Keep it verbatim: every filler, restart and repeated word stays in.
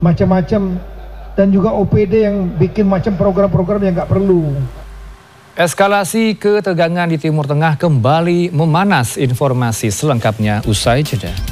macam-macam, dan juga O P D yang bikin macam program-program yang nggak perlu. Eskalasi ketegangan di Timur Tengah kembali memanas. Informasi selengkapnya usai jeda.